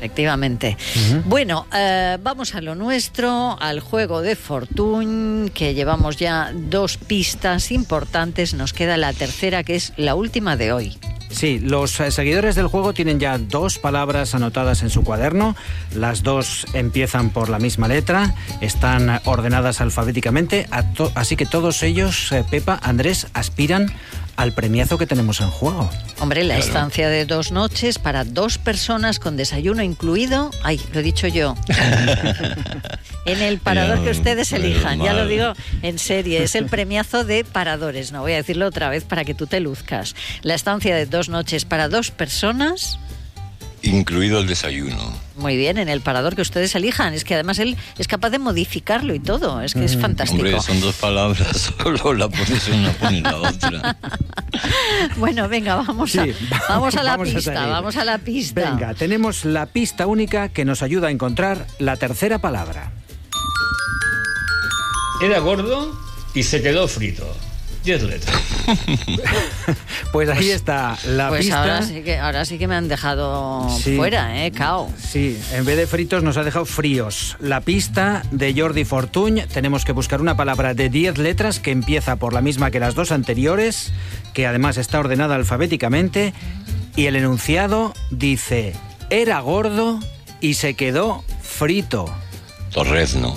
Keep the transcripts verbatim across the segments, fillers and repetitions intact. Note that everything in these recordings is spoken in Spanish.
Efectivamente. Uh-huh. Bueno, eh, vamos a lo nuestro, al juego de Fortuny, que llevamos ya dos pistas importantes. Nos queda la tercera, que es la última de hoy. Sí, los eh, seguidores del juego tienen ya dos palabras anotadas en su cuaderno. Las dos empiezan por la misma letra, están ordenadas alfabéticamente, to- así que todos ellos, eh, Pepa, Andrés, aspiran al premiazo que tenemos en juego. Hombre, la Claro. estancia de dos noches para dos personas con desayuno incluido. Ay, lo he dicho yo. En el parador Ya, que ustedes elijan, ya lo mal. digo en serie. Es el premiazo de paradores. No voy a decirlo otra vez para que tú te luzcas. La estancia de dos noches para dos personas. Incluido el desayuno. Muy bien, en el parador que ustedes elijan. Es que además él es capaz de modificarlo y todo. Es que es fantástico. Hombre, son dos palabras, solo la pones una, pones la otra. Bueno, venga, vamos, a, Sí, vamos a la vamos a pista, salir. vamos a la pista. Venga, tenemos la pista única que nos ayuda a encontrar la tercera palabra. Era gordo y se quedó frito. Diez letras. Pues ahí está la Pues pista. ahora sí que ahora sí que me han dejado Sí. fuera, eh, cao. Sí, en vez de fritos nos ha dejado fríos. La pista de Jordi Fortuny, tenemos que buscar una palabra de diez letras que empieza por la misma que las dos anteriores, que además está ordenada alfabéticamente, y el enunciado dice: era gordo y se quedó frito. Torrezno.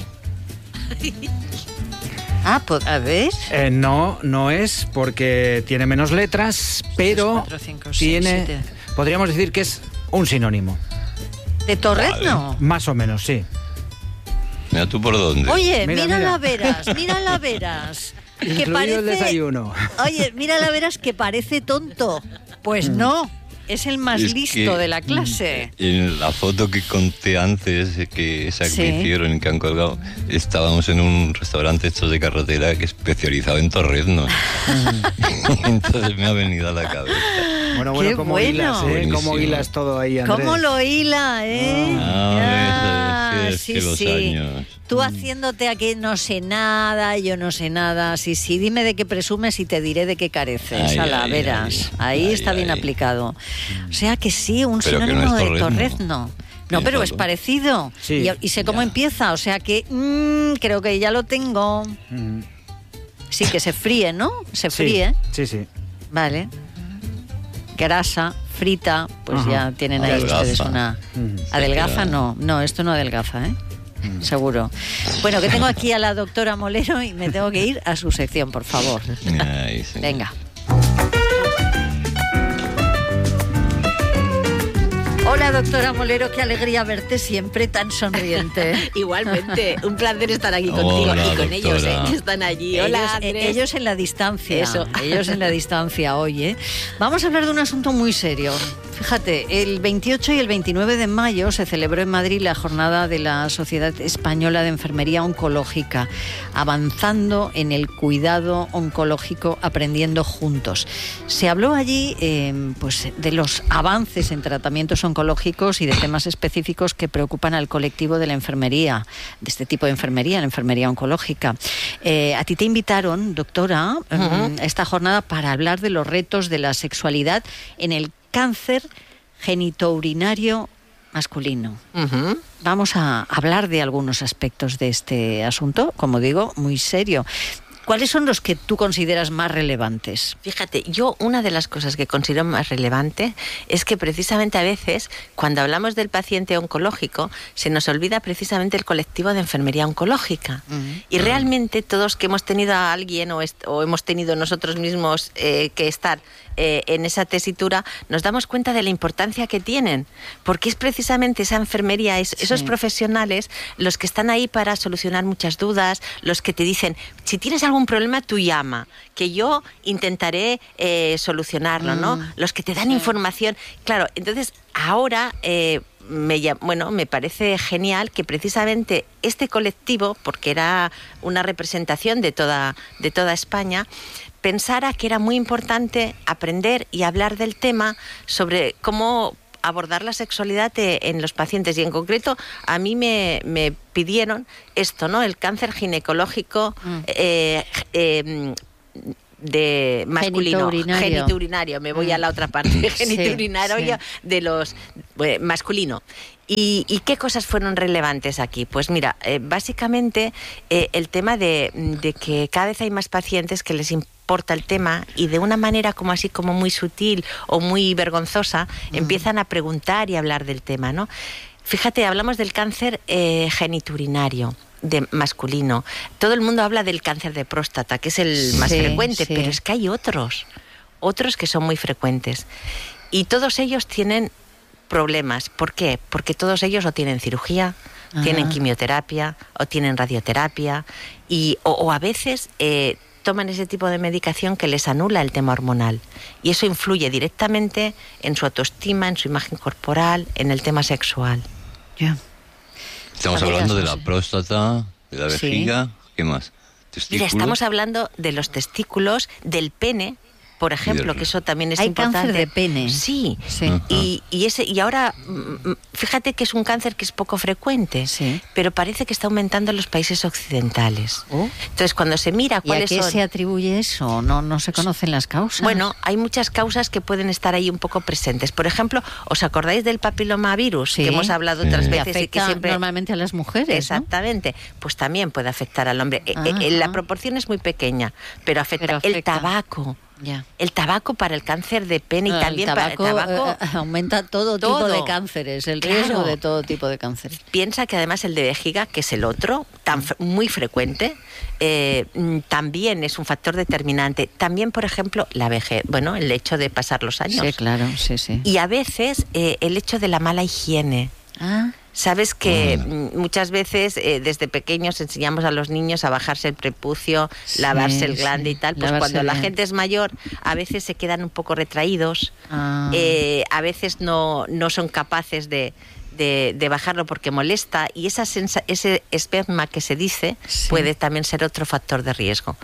Ah, pues, a ver. Eh, no, no es porque tiene menos letras, pero cuatro, cinco, seis, tiene, siete. podríamos decir que es un sinónimo. ¿De Torrezno? Más o menos, sí. Mira tú por dónde. Oye, Mira, mira, mira. la veras, mira la veras. Que Incluido parece... el desayuno. Oye, mira la veras que parece tonto. Pues no, es el más Es listo que- de la clase. En la foto que conté antes, que esa que Sí. me hicieron y que han colgado, estábamos en un restaurante estos de carretera que es especializado en torreznos. Entonces me ha venido a la cabeza. Bueno, bueno, Qué cómo bueno. hilas, ¿eh? Buenísimo. Cómo hilas todo ahí, Andrés. ¿Cómo lo hila, eh? Ah, Ah, es que los años. Tú haciéndote aquí no sé nada, yo no sé nada. Sí, sí, dime de qué presumes y te diré de qué careces. Ay, Ala, ay, verás. ay. Ahí Ay, está bien ay. aplicado. O sea que sí, un Pero que no sinónimo es de torrezno. torrezno. No, pero es Piénsalo. parecido. Sí. Y, y sé cómo Ya. empieza, o sea que mm, creo que ya lo tengo. Mm, Sí, que se fríe, ¿no? Se sí, fríe. Sí, sí. Vale. Grasa, frita, pues Ajá. ya tienen ahí Adelgaza. ustedes una... Mm. ¿Adelgaza? queda- No, no, esto no adelgaza, ¿eh? Seguro. Bueno, que tengo aquí a la doctora Molero y me tengo que ir a su sección, por favor. Ay, sí. Venga. Hola, doctora Molero, qué alegría verte siempre tan sonriente. Igualmente, un placer estar aquí Hola, contigo y con doctora. ellos, ¿eh? Que están allí. Hola, ellos, Andrés. eh, ellos en la distancia. Eso. Ellos en la distancia hoy, ¿eh? Vamos a hablar de un asunto muy serio. Fíjate, el veintiocho y el veintinueve de mayo se celebró en Madrid la jornada de la Sociedad Española de Enfermería Oncológica, avanzando en el cuidado oncológico, aprendiendo juntos. Se habló allí eh, pues, de los avances en tratamientos oncológicos y de temas específicos que preocupan al colectivo de la enfermería, de este tipo de enfermería, la enfermería oncológica. Eh, a ti te invitaron, doctora, uh-huh. a esta jornada para hablar de los retos de la sexualidad en el cáncer genitourinario masculino. Uh-huh. Vamos a hablar de algunos aspectos de este asunto, como digo, muy serio. ¿Cuáles son los que tú consideras más relevantes? Fíjate, yo una de las cosas que considero más relevante es que precisamente a veces, cuando hablamos del paciente oncológico, se nos olvida precisamente el colectivo de enfermería oncológica. Uh-huh. Y realmente todos que hemos tenido a alguien o, est- o hemos tenido nosotros mismos eh, que estar eh, en esa tesitura, nos damos cuenta de la importancia que tienen, porque es precisamente esa enfermería, es, esos sí. profesionales los que están ahí para solucionar muchas dudas, los que te dicen, si tienes algún problema, tú llama, que yo intentaré eh, solucionarlo, mm, ¿no? Los que te dan sí. información. Claro, entonces ahora... Eh, Me, bueno, me parece genial que precisamente este colectivo, porque era una representación de toda, de toda España, pensara que era muy importante aprender y hablar del tema sobre cómo abordar la sexualidad en los pacientes. Y en concreto, a mí me, me pidieron esto, ¿no? El cáncer ginecológico mm. eh, eh, de masculino, genitourinario. genitourinario, me voy a la otra parte, genitourinario sí, sí. de los eh, masculino. ¿Y, y qué cosas fueron relevantes aquí? Pues mira, eh, básicamente eh, el tema de, de que cada vez hay más pacientes que les importa el tema y de una manera como así como muy sutil o muy vergonzosa mm. empiezan a preguntar y a hablar del tema, ¿no? Fíjate, hablamos del cáncer eh, genitourinario. De masculino. Todo el mundo habla del cáncer de próstata, que es el más sí, frecuente, sí. pero es que hay otros, otros que son muy frecuentes. Y todos ellos tienen problemas. ¿Por qué? Porque todos ellos o tienen cirugía, Ajá. tienen quimioterapia, o tienen radioterapia, y, o, o a veces eh, toman ese tipo de medicación que les anula el tema hormonal. Y eso influye directamente en su autoestima, en su imagen corporal, en el tema sexual. Ya. Yeah. Estamos hablando de la próstata, de la vejiga, sí. ¿Qué más? Mira, estamos hablando de los testículos, del pene, por ejemplo, que eso también es Hay importante. Hay cáncer de pene. Sí, sí. Y, y, ese, y ahora, fíjate que es un cáncer que es poco frecuente, sí. pero parece que está aumentando en los países occidentales. Oh. Entonces, cuando se mira cuáles son... ¿Y a qué se atribuye eso? ¿No, no se conocen las causas? Bueno, hay muchas causas que pueden estar ahí un poco presentes. Por ejemplo, ¿os acordáis del papilomavirus? Sí. Que hemos hablado sí. otras veces. Que y que siempre normalmente a las mujeres, Exactamente. ¿no? Pues también puede afectar al hombre. Ajá. La proporción es muy pequeña, pero afecta, pero afecta. el tabaco. Ya. El tabaco para el cáncer de pene no, y también el tabaco, para el tabaco eh, aumenta todo, todo tipo de cánceres, el claro. riesgo de todo tipo de cánceres. Piensa que además el de vejiga, que es el otro, tan muy frecuente, eh, también es un factor determinante. También, por ejemplo, la vejez, bueno, el hecho de pasar los años. Sí, claro, sí, sí. Y a veces eh, el hecho de la mala higiene. Ah. Sabes que mm. muchas veces eh, desde pequeños enseñamos a los niños a bajarse el prepucio, sí, lavarse el glande sí. y tal, pues lavarse cuando bien. La gente es mayor a veces se quedan un poco retraídos, ah. eh, a veces no, no son capaces de, de, de bajarlo porque molesta y esa sensa, ese esperma que se dice sí. puede también ser otro factor de riesgo.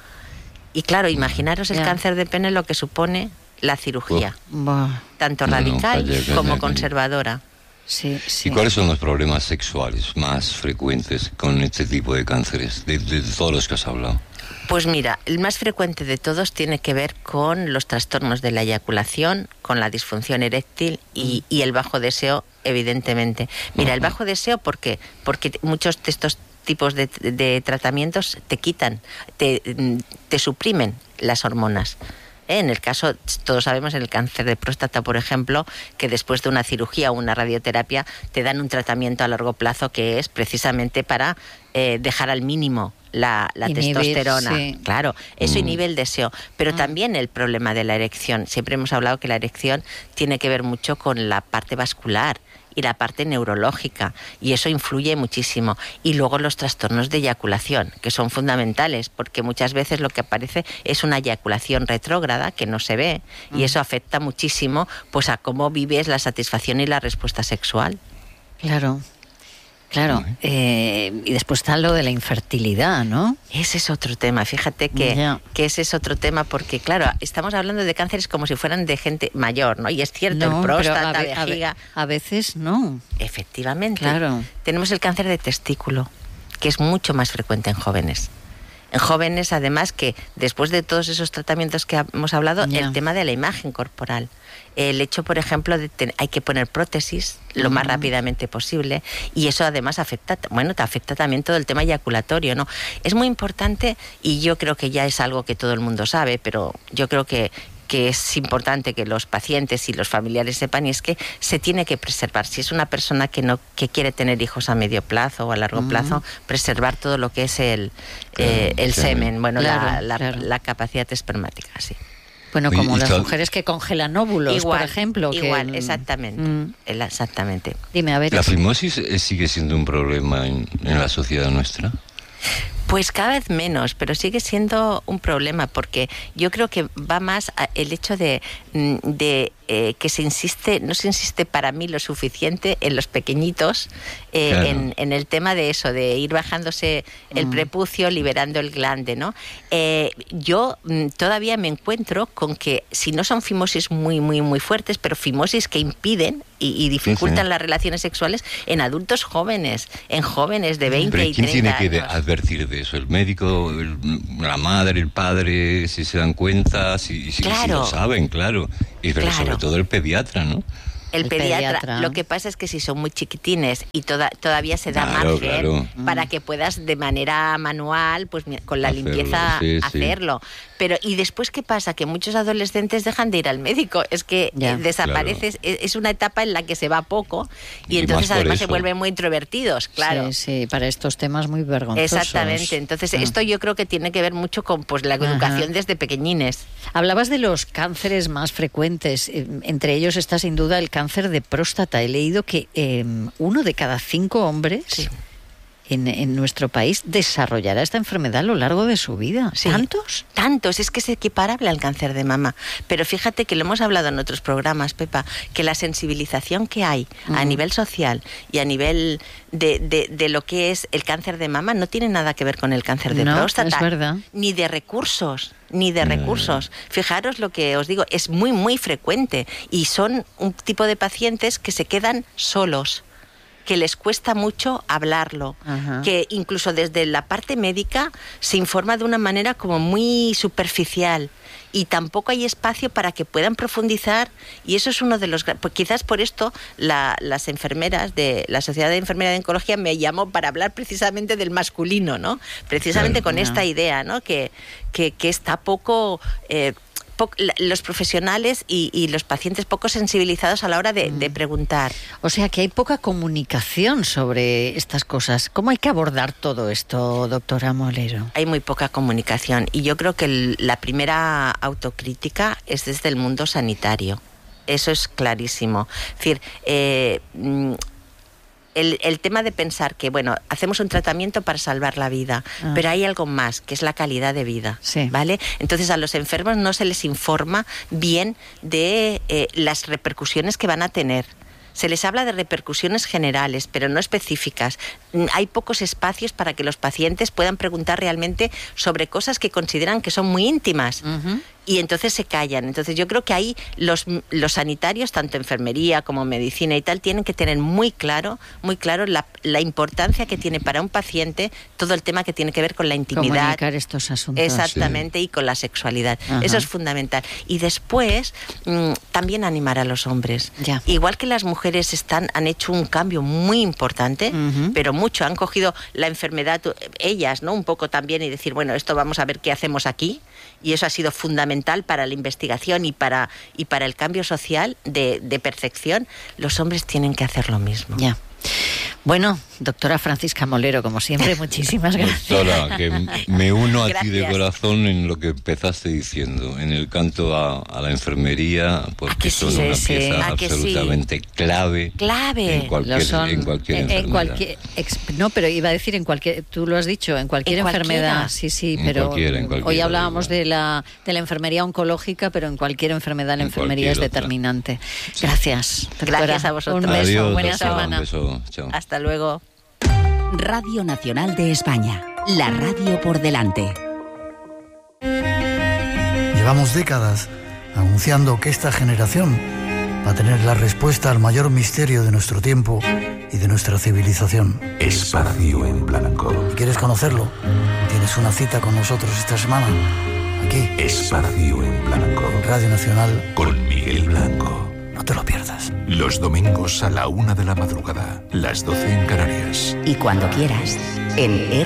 Y claro, imaginaros el yeah. cáncer de pene lo que supone la cirugía, oh. tanto radical no, no, calla, como calla, conservadora. Sí, sí. ¿Y cuáles son los problemas sexuales más frecuentes con este tipo de cánceres, de, de todos los que has hablado? Pues mira, el más frecuente de todos tiene que ver con los trastornos de la eyaculación, con la disfunción eréctil y, y el bajo deseo, evidentemente. Mira, uh-huh. el bajo deseo, ¿por qué? Porque muchos de estos tipos de, de tratamientos te quitan, te, te suprimen las hormonas. En el caso, todos sabemos, en el cáncer de próstata, por ejemplo, que después de una cirugía o una radioterapia te dan un tratamiento a largo plazo que es precisamente para eh, dejar al mínimo la, la Inhibir, testosterona. Sí. Claro, eso mm. inhibe el deseo. Pero mm. también el problema de la erección. Siempre hemos hablado que la erección tiene que ver mucho con la parte vascular y la parte neurológica, y eso influye muchísimo. Y luego los trastornos de eyaculación, que son fundamentales, porque muchas veces lo que aparece es una eyaculación retrógrada que no se ve, uh-huh. y eso afecta muchísimo pues a cómo vives la satisfacción y la respuesta sexual. Claro. Claro, eh, y después está lo de la infertilidad, ¿no? Ese es otro tema, fíjate que, yeah. que ese es otro tema porque, claro, estamos hablando de cánceres como si fueran de gente mayor, ¿no? Y es cierto, no, el próstata, a ve, vejiga... A, ve, a veces no. Efectivamente. Claro. Tenemos el cáncer de testículo, que es mucho más frecuente en jóvenes. En jóvenes, además, que después de todos esos tratamientos que hemos hablado, yeah. el tema de la imagen corporal. El hecho, por ejemplo, de que hay que poner prótesis lo uh-huh. más rápidamente posible, y eso además afecta, bueno, te afecta también todo el tema eyaculatorio, ¿no? Es muy importante, y yo creo que ya es algo que todo el mundo sabe, pero yo creo que que es importante que los pacientes y los familiares sepan, y es que se tiene que preservar. Si es una persona que no que quiere tener hijos a medio plazo o a largo uh-huh. plazo, preservar todo lo que es el, claro, eh, el claro. semen, bueno, claro, la, la, claro. la capacidad espermática, sí. Bueno, como las mujeres que congelan óvulos, igual, por ejemplo. Igual, que... exactamente. Mm. Exactamente. Dime, a ver. ¿La fimosis sigue siendo un problema en, en la sociedad nuestra? Pues cada vez menos, pero sigue siendo un problema, porque yo creo que va más a el hecho de, de eh, que se insiste, no se insiste para mí lo suficiente en los pequeñitos, eh, claro. en, en el tema de eso, de ir bajándose el mm. prepucio, liberando el glande, ¿no? Eh, yo mm, todavía me encuentro con que, si no son fimosis muy, muy, muy fuertes, pero fimosis que impiden y, y dificultan sí, sí. las relaciones sexuales en adultos jóvenes, en jóvenes de veinte pero y treinta años. ¿quién tiene que advertir de eso? ¿El médico, el, la madre, el padre, si se dan cuenta, si, si, claro. si lo saben, claro? Y pero claro. sobre todo el pediatra, ¿no? El, El pediatra. pediatra. Lo que pasa es que si son muy chiquitines y toda, todavía se da Claro, margen claro. para que puedas de manera manual, pues mi- con la Hacerlo, limpieza, sí, sí. hacerlo. Pero ¿y después qué pasa? Que muchos adolescentes dejan de ir al médico. Es que Ya. eh, desapareces. Es, es una etapa en la que se va poco y, Y entonces más por además se eso. vuelven muy introvertidos, claro. Sí, sí, para estos temas muy vergonzosos. Exactamente. Entonces, Ah. esto yo creo que tiene que ver mucho con pues la Ajá. educación desde pequeñines. Hablabas de los cánceres más frecuentes. Eh, entre ellos está sin duda el cáncer de próstata. He leído que eh, uno de cada cinco hombres Sí. en, en nuestro país desarrollará esta enfermedad a lo largo de su vida. Sí. ¿Tantos? Tantos, es que es equiparable al cáncer de mama. Pero fíjate que lo hemos hablado en otros programas, Pepa, que la sensibilización que hay a Ujú. nivel social y a nivel de, de, de lo que es el cáncer de mama no tiene nada que ver con el cáncer de No, próstata. es verdad. Ni de recursos, ni de No, no, no. recursos. Fijaros lo que os digo, es muy, muy frecuente. Y son un tipo de pacientes que se quedan solos, que les cuesta mucho hablarlo, Ajá. que incluso desde la parte médica se informa de una manera como muy superficial y tampoco hay espacio para que puedan profundizar, y eso es uno de los... gra- Pues quizás por esto la- las enfermeras de la Sociedad de Enfermería de Oncología me llamó para hablar precisamente del masculino, ¿no? Precisamente Claro. con Ya. esta idea, ¿no? Que, que, que está poco... eh, po- la- los profesionales y, y los pacientes poco sensibilizados a la hora de, de preguntar. O sea que hay poca comunicación sobre estas cosas. ¿Cómo hay que abordar todo esto, doctora Molero? Hay muy poca comunicación y yo creo que el- la primera autocrítica es desde el mundo sanitario. Eso es clarísimo. Es decir, eh, mm, el, el tema de pensar que, bueno, hacemos un tratamiento para salvar la vida, Ah. pero hay algo más, que es la calidad de vida, Sí. ¿vale? Entonces a los enfermos no se les informa bien de eh, las repercusiones que van a tener. Se les habla de repercusiones generales, pero no específicas. Mm, Hay pocos espacios para que los pacientes puedan preguntar realmente sobre cosas que consideran que son muy íntimas. Y entonces se callan. Entonces yo creo que ahí los, los sanitarios, tanto enfermería como medicina y tal, tienen que tener muy claro, muy claro la, la importancia que tiene para un paciente todo el tema que tiene que ver con la intimidad. Comunicar estos asuntos. Exactamente, y con la sexualidad. Ajá. Eso es fundamental. Y después, mm, también animar a los hombres. Ya. Igual que las mujeres están, han hecho un cambio muy importante, Ujú. pero mucho, han cogido la enfermedad, ellas, ¿no? Un poco también, y decir, bueno, esto vamos a ver qué hacemos aquí. Y eso ha sido fundamental para la investigación y para, y para el cambio social de, de percepción. Los hombres tienen que hacer lo mismo. Ya. Bueno, doctora Francisca Molero, como siempre, muchísimas gracias. Doctora, que me uno a ti de Gracias. corazón en lo que empezaste diciendo, en el canto a, a la enfermería, ¿A porque que son sí? una Sí, sí. pieza ¿A que sí? absolutamente clave Clave. en cualquier, Lo son, en cualquier en- en enfermedad. cualquier ex- no, pero iba a decir en cualquier, tú lo has dicho, en cualquier En enfermedad. cualquiera. Sí, sí, En pero cualquiera, en cualquiera, hoy da hablábamos igual. de la de la enfermería oncológica, pero en cualquier enfermedad la En enfermería es cualquier otra. determinante. Gracias, doctora. Gracias a vosotros. Un beso, Adiós, buena doctora, semana. un beso, chao. Hasta luego. Radio Nacional de España, la radio por delante. Llevamos décadas anunciando que esta generación va a tener la respuesta al mayor misterio de nuestro tiempo y de nuestra civilización. Espacio en blanco. ¿Quieres conocerlo? Tienes una cita con nosotros esta semana, aquí, Espacio en blanco. en Radio Nacional. Con Miguel Blanco. No te lo pierdas. Los domingos a la una de la madrugada, las doce en Canarias. Y cuando quieras, en